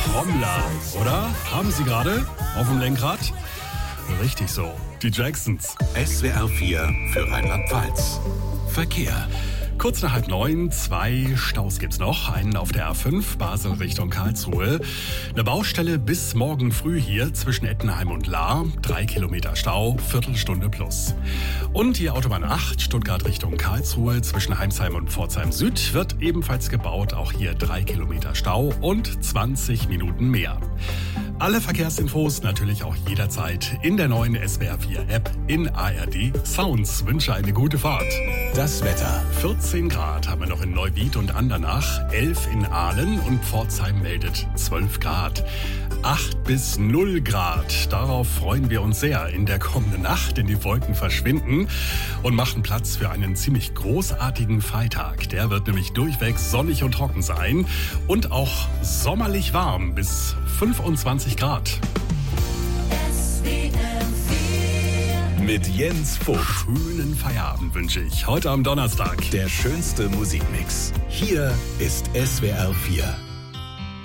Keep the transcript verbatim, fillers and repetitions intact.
Trommler, oder? Haben Sie gerade auf dem Lenkrad? Richtig so, die Jacksons. S W R vier für Rheinland-Pfalz. Verkehr. Kurz nach halb neun, zwei Staus gibt's noch. Einen auf der A fünf, Basel Richtung Karlsruhe. Eine Baustelle bis morgen früh hier zwischen Ettenheim und Lahr. Drei Kilometer Stau, Viertelstunde plus. Und die Autobahn acht, Stuttgart Richtung Karlsruhe zwischen Heimsheim und Pforzheim Süd wird ebenfalls gebaut. Auch hier drei Kilometer Stau und zwanzig Minuten mehr. Alle Verkehrsinfos natürlich auch jederzeit in der neuen S W R vier App in A R D Sounds. Wünsche eine gute Fahrt. Das Wetter. vierzehn Grad haben wir noch in Neuwied und Andernach, elf in Aalen und Pforzheim meldet zwölf Grad. acht bis null Grad. Darauf freuen wir uns sehr in der kommenden Nacht, denn die Wolken verschwinden und machen Platz für einen ziemlich großartigen Freitag. Der wird nämlich durchweg sonnig und trocken sein und auch sommerlich warm bis fünfundzwanzig Grad. Mit Jens Vogt. Schönen Feierabend wünsche ich heute am Donnerstag. Der schönste Musikmix. Hier ist S W R vier.